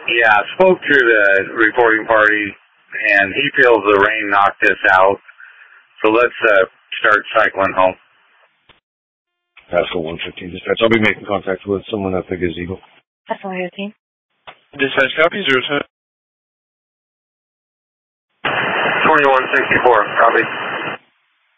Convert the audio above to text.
Yeah, spoke to the reporting party, and he feels the rain knocked this out. So let's start cycling home. Pascal 115 dispatch. I'll be making contact with someone at the gazebo. Pascal 115. Dispatch copy 07. 2164, copy.